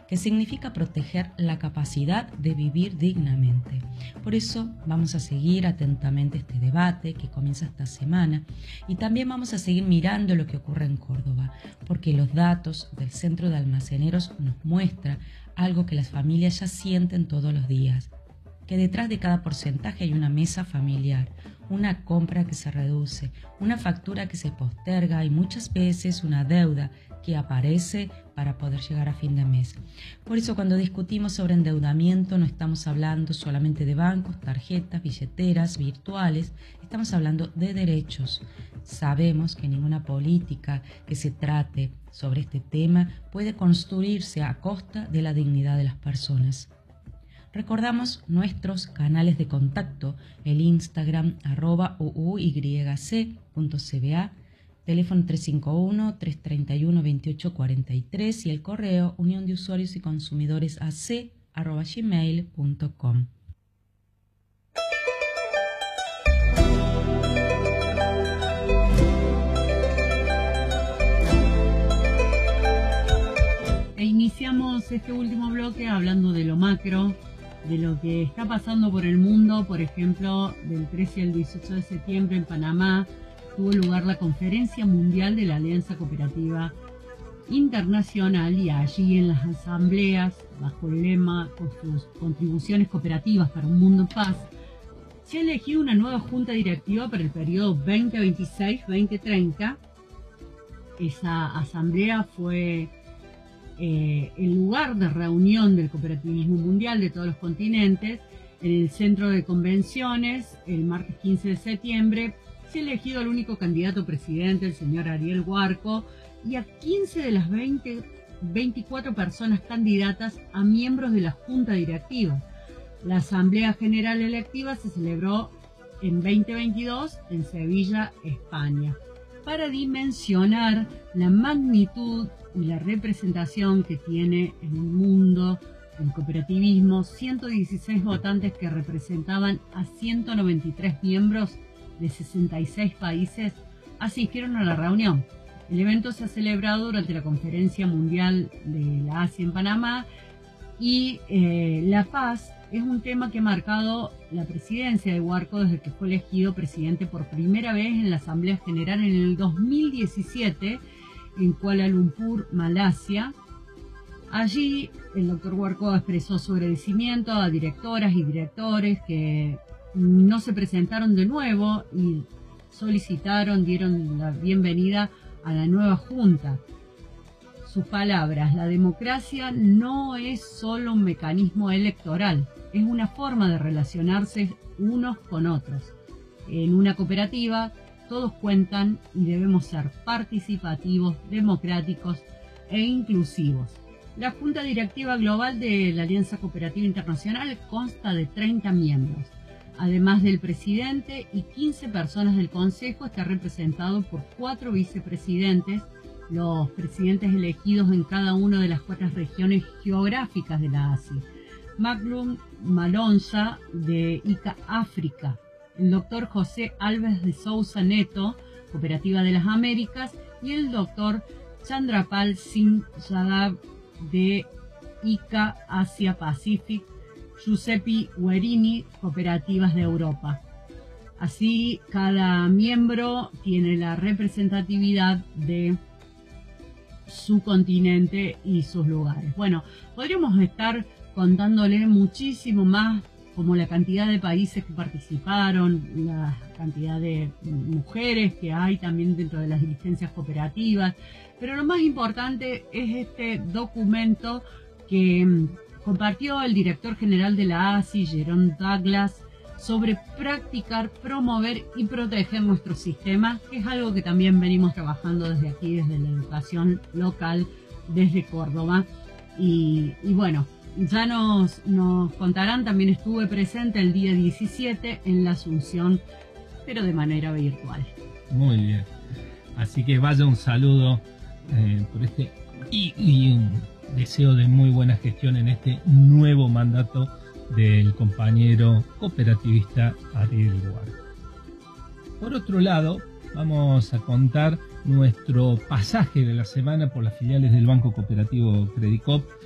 que significa proteger la capacidad de vivir dignamente. Por eso vamos a seguir atentamente este debate que comienza esta semana y también vamos a seguir mirando lo que ocurre en Córdoba, porque los datos del Centro de Almaceneros nos muestran algo que las familias ya sienten todos los días, que detrás de cada porcentaje hay una mesa familiar, una compra que se reduce, una factura que se posterga y muchas veces una deuda que aparece para poder llegar a fin de mes. Por eso cuando discutimos sobre endeudamiento no estamos hablando solamente de bancos, tarjetas, billeteras, virtuales, estamos hablando de derechos. Sabemos que ninguna política que se trate sobre este tema puede construirse a costa de la dignidad de las personas. Recordamos nuestros canales de contacto, el Instagram @uyc.cba, teléfono 351-331-2843 y el correo uniondeusuarios y consumidores.ac@gmail.com. E iniciamos este último bloque hablando de lo macro, de lo que está pasando por el mundo. Por ejemplo, del 13 al 18 de septiembre en Panamá tuvo lugar la Conferencia Mundial de la Alianza Cooperativa Internacional y allí en las asambleas, bajo el lema Contribuciones Cooperativas para un Mundo en Paz, se ha elegido una nueva junta directiva para el periodo 2026-2030. Esa asamblea fue el lugar de reunión del cooperativismo mundial de todos los continentes. En el centro de convenciones, el martes 15 de septiembre, se ha elegido el único candidato presidente, el señor Ariel Huarco, y a 15 de las 24 personas candidatas a miembros de la Junta Directiva. La Asamblea General Electiva se celebró en 2022 en Sevilla, España, para dimensionar la magnitud y la representación que tiene en el mundo el cooperativismo. 116 votantes que representaban a 193 miembros de 66 países asistieron a la reunión. El evento se ha celebrado durante la Conferencia Mundial de la Asia en Panamá y la paz es un tema que ha marcado la presidencia de Huarco desde que fue elegido presidente por primera vez en la Asamblea General en el 2017 en Kuala Lumpur, Malasia. Allí el doctor Huarco expresó su agradecimiento a directoras y directores que no se presentaron de nuevo y dieron la bienvenida a la nueva junta. Sus palabras: la democracia no es solo un mecanismo electoral, es una forma de relacionarse unos con otros. En una cooperativa todos cuentan y debemos ser participativos, democráticos e inclusivos. La Junta Directiva Global de la Alianza Cooperativa Internacional consta de 30 miembros. Además del presidente y 15 personas del Consejo, está representado por 4 vicepresidentes, los presidentes elegidos en cada una de las 4 regiones geográficas de la Asia. Maglum Malonza, de ICA África, el doctor José Alves de Sousa Neto, Cooperativa de las Américas, y el doctor Chandrapal Singh Yadav, de ICA Asia Pacific, Giuseppe Guerini, Cooperativas de Europa. Así, cada miembro tiene la representatividad de su continente y sus lugares. Bueno, podríamos estar contándole muchísimo más, como la cantidad de países que participaron, la cantidad de mujeres que hay también dentro de las dirigencias cooperativas, pero lo más importante es este documento que compartió el director general de la ASI, Jerome Douglas, sobre practicar, promover y proteger nuestro sistema, que es algo que también venimos trabajando desde aquí, desde la educación local, desde Córdoba. Y bueno, ya nos contarán. También estuve presente el día 17 en la Asunción, pero de manera virtual. Muy bien. Así que vaya un saludo por este y un deseo de muy buena gestión en este nuevo mandato del compañero cooperativista Ariel Huarco. Por otro lado, vamos a contar nuestro pasaje de la semana por las filiales del Banco Cooperativo Credicop.